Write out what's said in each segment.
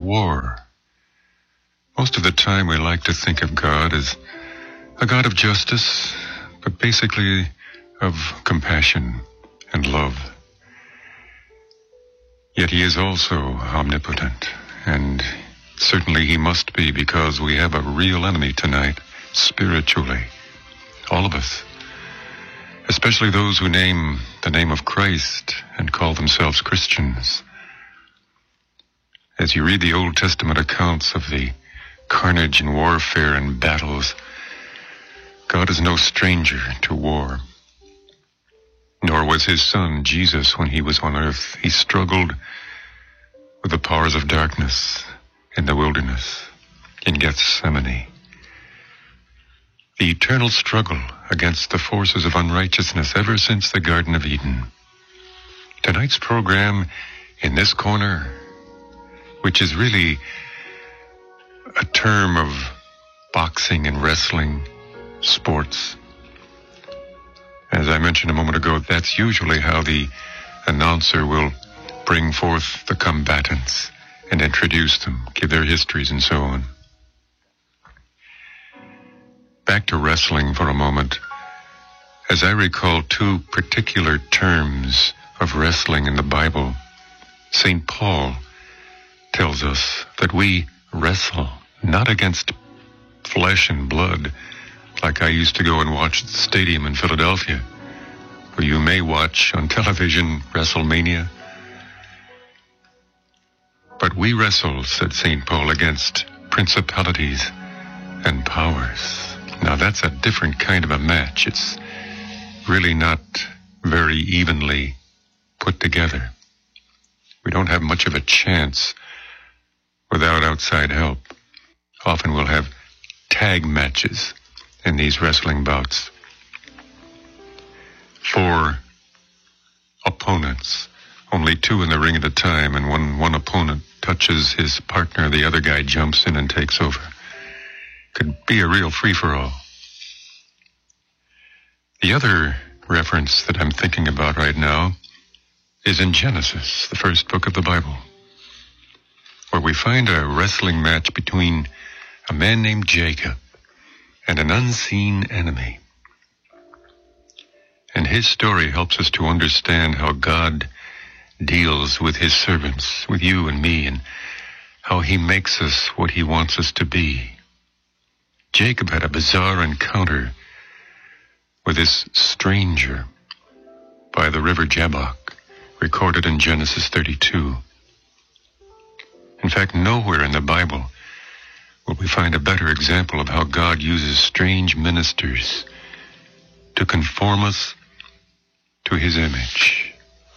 war. Most of the time we like to think of God as a God of justice, but basically of compassion and love. Yet he is also omnipotent, and certainly he must be, because we have a real enemy tonight, spiritually. All of us. Especially those who name the name of Christ and call themselves Christians. As you read the Old Testament accounts of the carnage and warfare and battles, God is no stranger to war. Nor was his son, Jesus, when he was on earth. He struggled with the powers of darkness in the wilderness, in Gethsemane. The eternal struggle against the forces of unrighteousness ever since the Garden of Eden. Tonight's program, In This Corner, which is really a term of boxing and wrestling, sports. As I mentioned a moment ago, that's usually how the announcer will bring forth the combatants and introduce them, give their histories and so on. Back to wrestling for a moment. As I recall two particular terms of wrestling in the Bible, St. Paul tells us that we wrestle not against flesh and blood, like I used to go and watch at the stadium in Philadelphia, where you may watch on television WrestleMania. But we wrestle, said St. Paul, against principalities and powers. Now that's a different kind of a match. It's really not very evenly put together. We don't have much of a chance without outside help. Often we'll have tag matches in these wrestling bouts. 4 opponents, only 2 in the ring at a time, and when one opponent touches his partner, the other guy jumps in and takes over. Could be a real free-for-all. The other reference that I'm thinking about right now is in Genesis, the first book of the Bible, where we find a wrestling match between a man named Jacob and an unseen enemy. And his story helps us to understand how God deals with his servants, with you and me, and how he makes us what he wants us to be. Jacob had a bizarre encounter with this stranger by the river Jabbok, recorded in Genesis 32. In fact, nowhere in the Bible will we find a better example of how God uses strange ministers to conform us to his image.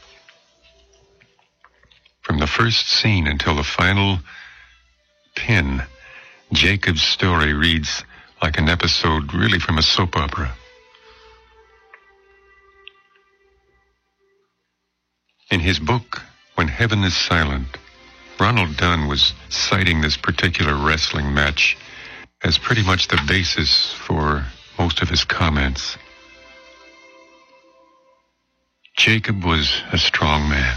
From the first scene until the final pin, Jacob's story reads like an episode really from a soap opera. In his book, When Heaven is Silent, Ronald Dunn was citing this particular wrestling match as pretty much the basis for most of his comments. Jacob was a strong man.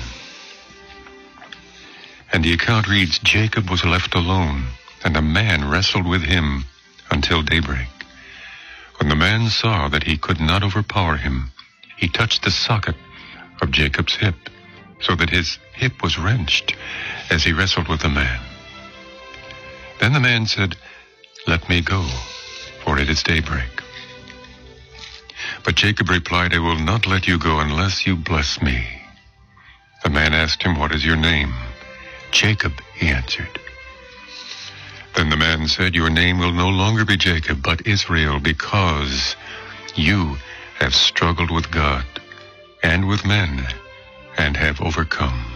And the account reads, Jacob was left alone, and a man wrestled with him until daybreak. When the man saw that he could not overpower him, he touched the socket of Jacob's hip, so that his hip was wrenched as he wrestled with the man. Then the man said, "Let me go, for it is daybreak." But Jacob replied, "I will not let you go unless you bless me." The man asked him, "What is your name?" "Jacob," he answered. Then the man said, "Your name will no longer be Jacob, but Israel, because you have struggled with God and with men and have overcome."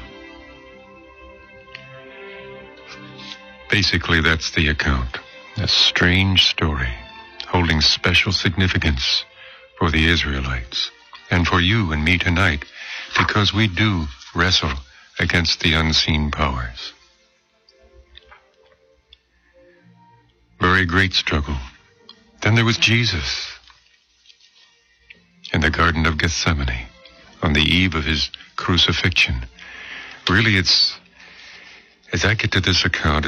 Basically, that's the account. A strange story holding special significance for the Israelites and for you and me tonight, because we do wrestle against the unseen powers. Very great struggle. Then there was Jesus in the Garden of Gethsemane on the eve of his crucifixion. Really, as I get to this account,